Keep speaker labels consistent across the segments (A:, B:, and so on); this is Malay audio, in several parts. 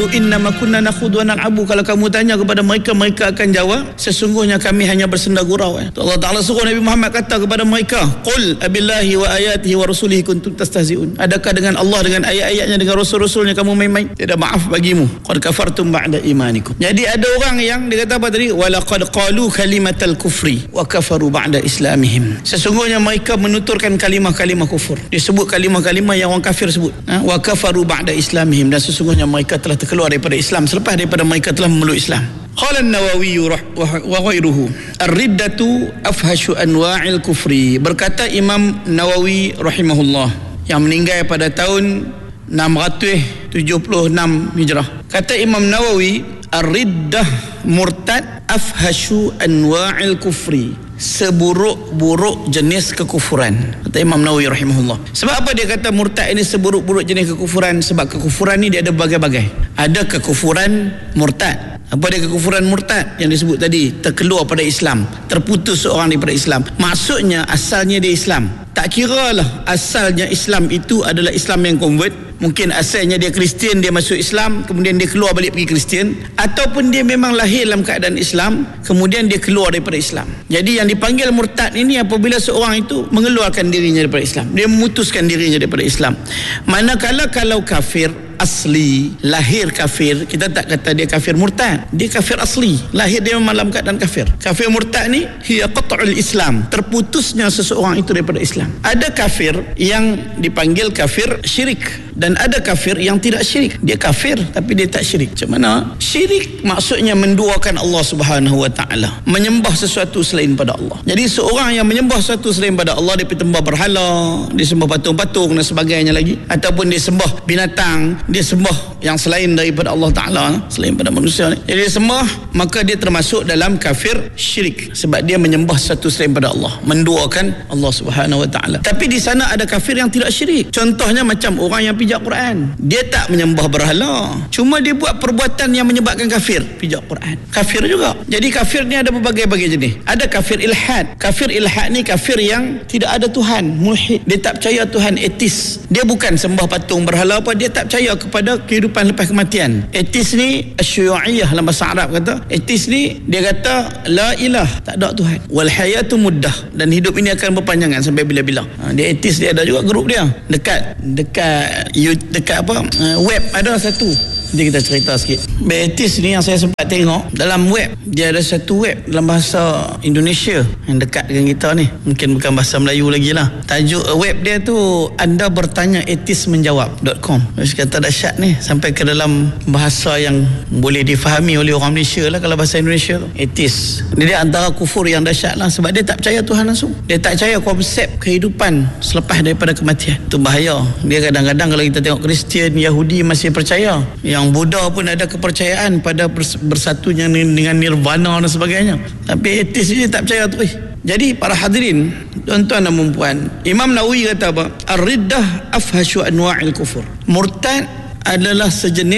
A: Innama kunna nakhudhu wa nal'abu. Kalau kamu tanya kepada mereka, mereka akan jawab, sesungguhnya kami hanya bersenda gurau. Allah Ta'ala suruh Nabi Muhammad kata kepada mereka, qul abillahi wa ayatihi wa rasulihi kuntum tastahzi'un. Adakah dengan Allah, dengan ayat-ayatnya, dengan rasul-rasulnya kamu main-main? Tidak maaf bagimu. Qad kafartum ba'da imanikum. Jadi ada orang yang dia kata apa tadi? Walaqad qalu kalimatal kufri wa kafaru ba'da islamihim. Sesungguhnya mereka menuturkan kalimah-kalimah kufur. Dia sebut kalimah-kalimah yang orang kafir sebut. Wa kafaru ba'da islamihim, dan sesungguhnya mereka telah keluar daripada Islam selepas daripada mereka telah memeluk Islam. Qala an-Nawawi wa ghairuhu ar-riddatu afhashu anwa'il kufri. Berkata Imam Nawawi rahimahullah yang meninggal pada tahun 676 Hijrah. Kata Imam Nawawi, ar-riddah murtad afhashu anwa'il kufri, seburuk-buruk jenis kekufuran. Kata Imam Nawawi rahimahullah. Sebab apa dia kata murtad ini seburuk-buruk jenis kekufuran? Sebab kekufuran ni dia ada berbagai-bagai. Ada kekufuran murtad. Apa dia kekufuran murtad? Yang disebut tadi, terkeluar pada Islam, terputus seorang daripada Islam. Maksudnya asalnya dia Islam. Tak kiralah asalnya Islam itu adalah Islam yang convert. Mungkin asalnya dia Kristian, dia masuk Islam, kemudian dia keluar balik pergi Kristian, ataupun dia memang lahir dalam keadaan Islam, kemudian dia keluar daripada Islam. Jadi yang dipanggil murtad ini apabila seorang itu mengeluarkan dirinya daripada Islam, dia memutuskan dirinya daripada Islam. Manakala kalau kafir asli, lahir kafir, kita tak kata dia kafir murtad, dia kafir asli, lahir dia memang dalam keadaan kafir. Kafir murtad ni hiya qat'ul Islam, terputusnya seseorang itu daripada Islam. Ada kafir yang dipanggil kafir syirik, dan ada kafir yang tidak syirik. Dia kafir tapi dia tak syirik. Macam mana? Syirik maksudnya menduakan Allah Subhanahu wa taala, menyembah sesuatu selain pada Allah. Jadi seorang yang menyembah sesuatu selain pada Allah, dia pergi sembah berhala, dia sembah patung-patung dan sebagainya lagi, ataupun dia sembah binatang, dia sembah yang selain daripada Allah Ta'ala, selain pada manusia ni. Jadi dia sembah, maka dia termasuk dalam kafir syirik, sebab dia menyembah sesuatu selain pada Allah, menduakan Allah Subhanahu wa Ta'ala. Tapi di sana ada kafir yang tidak syirik. Contohnya macam orang yang pijak Quran. Dia tak menyembah berhala, cuma dia buat perbuatan yang menyebabkan kafir. Pijak Quran kafir juga. Jadi kafir ni ada berbagai-bagai jenis. Ada kafir ilhad. Kafir ilhad ni kafir yang tidak ada Tuhan, mulhid. Dia tak percaya Tuhan, etis. Dia bukan sembah patung berhala apa, dia tak percaya kepada kehidupan lepas kematian. Etis ni asyu'iyah dalam bahasa Arab kata. Etis ni dia kata la ilah, tak ada Tuhan. Wal hayatu muddah, dan hidup ini akan berpanjangan sampai bila-bila. Dia etis. Dia ada juga grup dia dekat web ada satu. Nanti kita cerita sikit. Etis ni yang saya sempat tengok dalam web, dia ada satu web dalam bahasa Indonesia yang dekat dengan kita ni, mungkin bukan bahasa Melayu lagi lah. Tajuk web dia tu anda bertanya etis menjawab.com. Terus kata dahsyat ni, sampai ke dalam bahasa yang boleh difahami oleh orang Malaysia lah. Kalau bahasa Indonesia tu etis, dia antara kufur yang dahsyat lah, sebab dia tak percaya Tuhan langsung. Dia tak percaya konsep kehidupan selepas daripada kematian. Itu bahaya. Dia kadang-kadang kalau kita tengok Kristian, Yahudi masih percaya, yang Buddha pun ada kepercayaan pada bersatunya dengan nirvana dan sebagainya. Tapi etis dia tak percaya tu. Jadi para hadirin, tuan-tuan dan puan, Imam Nawawi kata apa? Ar-riddah afhashu anwa'il kufur. Murtad adalah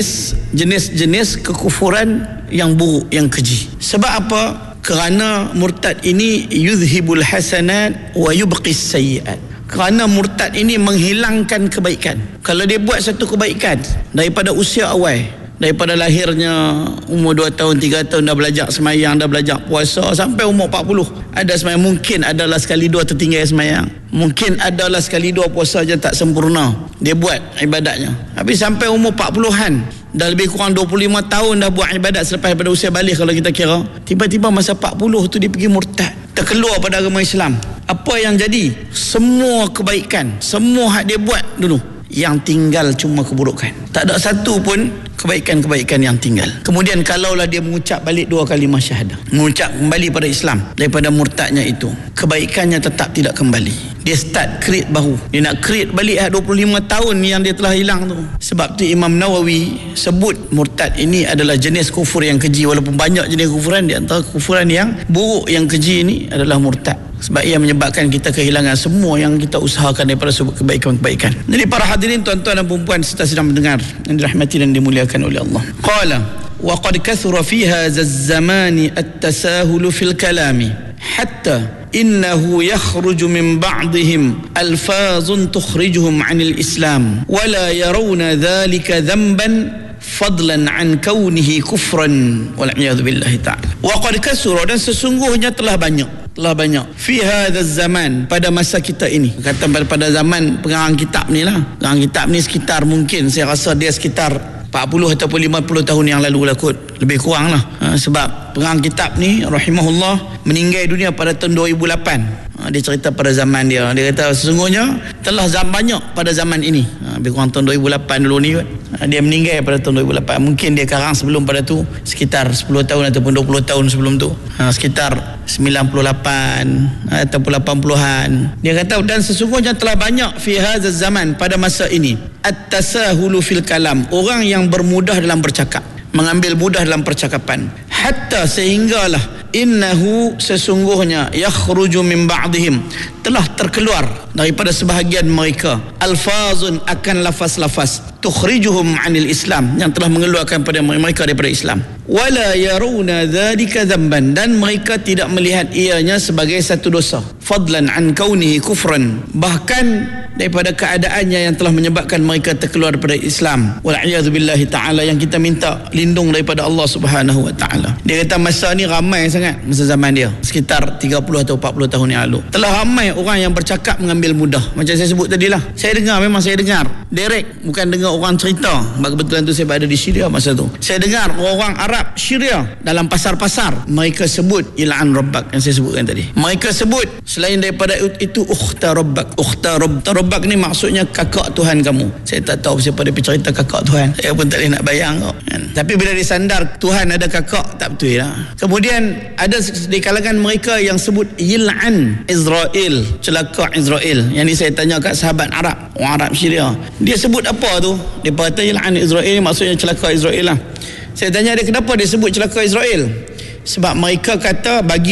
A: jenis kekufuran yang buruk, yang keji. Sebab apa? Kerana murtad ini yuzhibul hasanat wa yubqis sayyi'at. Kerana murtad ini menghilangkan kebaikan. Kalau dia buat satu kebaikan daripada usia awal, daripada lahirnya umur 2 tahun 3 tahun dah belajar semayang, dah belajar puasa sampai umur 40, ada semayang, mungkin adalah sekali dua tertinggal semayang, mungkin adalah sekali dua puasa je tak sempurna dia buat ibadatnya. Tapi sampai umur 40-an, dah lebih kurang 25 tahun dah buat ibadat selepas daripada usia balik kalau kita kira, tiba-tiba masa 40 tu dia pergi murtad, terkeluar pada agama Islam. Apa yang jadi? Semua kebaikan, semua hak dia buat dulu, yang tinggal cuma keburukan. Tak ada satu pun kebaikan-kebaikan yang tinggal. Kemudian kalaulah dia mengucap balik 2 kalimah syahadah, mengucap kembali pada Islam daripada murtadnya itu, kebaikannya tetap tidak kembali. Dia start create baru. Dia nak create balik 25 tahun yang dia telah hilang tu. Sebab tu Imam Nawawi sebut murtad ini adalah jenis kufur yang keji. Walaupun banyak jenis kufuran, di antara kufuran yang buruk, yang keji ini adalah murtad. Sebab ia menyebabkan kita kehilangan semua yang kita usahakan daripada sebuah kebaikan-kebaikan. Jadi para hadirin, tuan-tuan dan puan serta sedang mendengar yang dirahmati dan dimuliakan oleh Allah. Qala wa qad kathura fi hadha az-zamani at-tasahul fil kalami hatta innahu yakhruju min ba'dihim alfazun tukhrijuhum 'anil Islam wa la yarawna dhalika dhanban fadlan an kaunihi kufran wal iyad billahi ta'ala. Wa qad kasura, dan sesungguhnya telah banyak fi hadha zaman, pada masa kita ini. Kata pada zaman pengarang kitab ni lah. Pengarang kitab ni sekitar, mungkin saya rasa dia sekitar 40 ataupun 50 tahun yang lalu lah kot, lebih kurang lah. Sebab pengarang kitab ni rahimahullah meninggal dunia pada tahun 2008. Dia cerita pada zaman dia kata sesungguhnya telah banyak pada zaman ini, lebih kurang tahun 2008 dulu ni kot. Dia meninggal pada tahun 2008. Mungkin dia karang sebelum pada tu sekitar 10 tahun ataupun 20 tahun sebelum tu, sekitar 98 ataupun 80-an. Dia kata dan sesungguhnya telah banyak fi hadzal zaman, pada masa ini, at-tasahulu fil kalam, orang yang bermudah dalam bercakap, mengambil mudah dalam percakapan, hatta sehinggalah innahu, sesungguhnya, yakhruju min ba'dihim, telah terkeluar daripada sebahagian mereka, alfazun, akan lafaz-lafaz, tukhrijuhum anil Islam, yang telah mengeluarkan pada mereka daripada Islam, wala yaruna dzalika dzamban, dan mereka tidak melihat ianya sebagai satu dosa, fadlan an kaunihi kufran, bahkan daripada keadaannya yang telah menyebabkan mereka terkeluar daripada Islam, wal iyad billahi ta'ala, yang kita minta lindung daripada Allah Subhanahu wa ta'ala. Dia kata masa ni ramai sangat, masa zaman dia sekitar 30 atau 40 tahun yang lalu, telah ramai orang yang bercakap mengambil mudah. Macam saya sebut tadilah, saya dengar direct, bukan dengar orang cerita. Kebetulan tu saya berada di Syria masa tu. Saya dengar orang Arab Syria dalam pasar-pasar, mereka sebut il'an rabbak yang saya sebutkan tadi. Mereka sebut selain daripada itu ukhta rabbak. Rabbak ni maksudnya kakak Tuhan kamu. Saya tak tahu siapa dia cerita kakak Tuhan, saya pun tak boleh nak bayang kau kan? Tapi bila disandar Tuhan ada kakak, tak betul lah. Kemudian ada di kalangan mereka yang sebut yil'an Israel, celaka Israel. Yang ni saya tanya kat sahabat Arab, orang Arab Syria, dia sebut apa tu? Dia kata yil'an Israel maksudnya celaka Israel lah. Saya tanya dia kenapa dia sebut celaka Israel. Sebab mereka kata bagi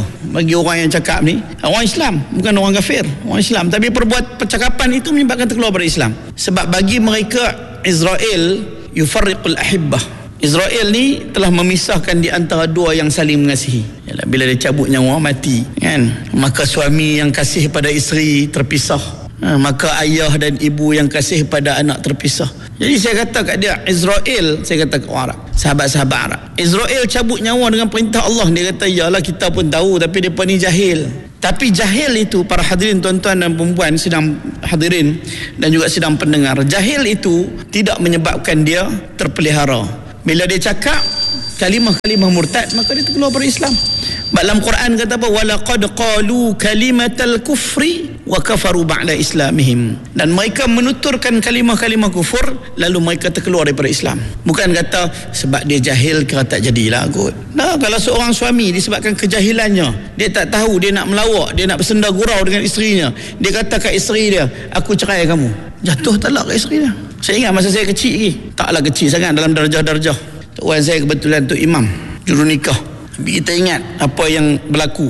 A: orang yang cakap ni, orang Islam, bukan orang kafir, orang Islam, tapi percakapan itu menyebabkan terkeluar dari Islam. Sebab bagi mereka Israel yufarriqul ahibbah, Israel ni telah memisahkan di antara dua yang saling mengasihi. Yalah, bila dia cabut nyawa mati kan, maka suami yang kasih pada isteri terpisah, maka ayah dan ibu yang kasih pada anak terpisah. Jadi saya kata kat dia, Israel, saya kata kat orang Arab, sahabat-sahabat Arab, Israel cabut nyawa dengan perintah Allah. Dia kata yalah kita pun tahu, tapi mereka ni jahil. Tapi jahil itu, para hadirin tuan-tuan dan perempuan sidang hadirin dan juga sidang pendengar, jahil itu tidak menyebabkan dia terpelihara. Bila dia cakap kalimah-kalimah murtad, maka dia terkeluar dari Islam. Dalam Quran kata apa? Walaqad qalu kalimatal kufri wa kafaru ba'da islamihim. Dan mereka menuturkan kalimah-kalimah kufur, lalu mereka terkeluar daripada Islam. Bukan kata sebab dia jahil kira tak jadilah kot. Nah, kalau seorang suami disebabkan kejahilannya, dia tak tahu, dia nak melawak, dia nak bersenda gurau dengan isterinya, dia kata kat isteri dia, aku cerai kamu, jatuh talak kat isteri dia. Saya ingat masa saya kecil lagi, taklah kecil sangat dalam darjah-darjah, tuan saya kebetulan tu imam juru nikah. Kita ingat apa yang berlaku,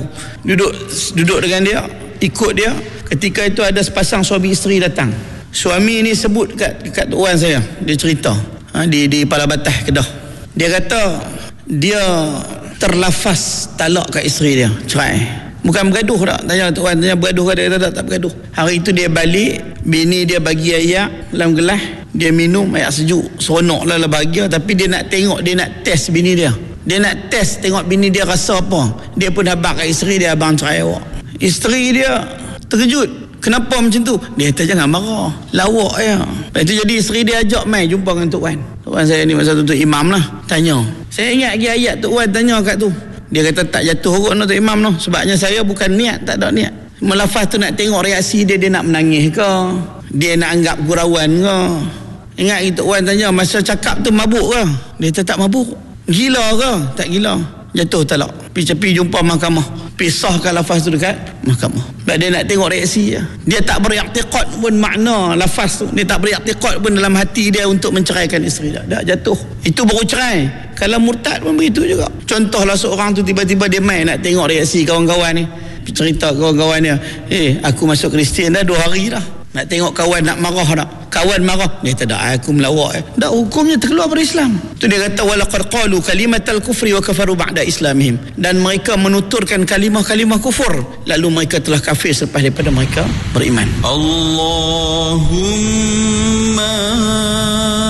A: duduk dengan dia, ikut dia. Ketika itu ada sepasang suami isteri datang. Suami ni sebut kat tuan saya, dia cerita di Pala Batah, Kedah. Dia kata dia terlafaz talak kat isteri dia, cerai. Bukan bergaduh tak. Tanya tuan, tanya bergaduh ke? Dia kata tak bergaduh. Hari itu dia balik, bini dia bagi air dalam gelas, dia minum air sejuk, seronok lah bahagia. Tapi dia nak tengok, dia nak test bini dia. Dia nak test tengok bini dia rasa apa. Dia pun habaq kat isteri dia, abang cerai awak. Isteri dia terkejut, kenapa macam tu? Dia kata jangan marah, lawak ya. Lepas tu jadi isteri dia ajak mai jumpa dengan Tok Wan. Tok Wan saya ni masa tu imam lah. Tanya, saya ingat lagi ayat Tok Wan tanya kat tu. Dia kata tak jatuh kot no Tok Imam no. Sebabnya saya bukan niat, tak ada niat. Melafaz tu nak tengok reaksi dia, dia nak menangis ke, dia nak anggap gurauan ke. Ingat Tok Wan tanya masa cakap tu mabuk ke? Dia kata tak mabuk. Gila ke? Tak gila. Jatuh talak. Pergi jumpa mahkamah, pisahkan lafaz tu dekat mahkamah. Sebab dia nak tengok reaksi dia. Dia tak beriktikad pun makna lafaz tu. Dia tak beriktikad pun dalam hati dia untuk menceraikan isteri dia. Dah jatuh. Itu baru cerai. Kalau murtad pun begitu juga. Contohlah seorang tu tiba-tiba dia main nak tengok reaksi kawan-kawan ni. Cerita kawan-kawan dia, aku masuk Kristian dah 2 hari dah. Nak tengok kawan nak marah tak? Kawan marah, dia kata dah aku melawak. Dah hukumnya terkeluar dari Islam. Tu dia kata walaqad qalu kalimatal kufri wa kafaru ba'da islamihim. Dan mereka menuturkan kalimah-kalimah kufur, lalu mereka telah kafir selepas daripada mereka beriman. Allahumma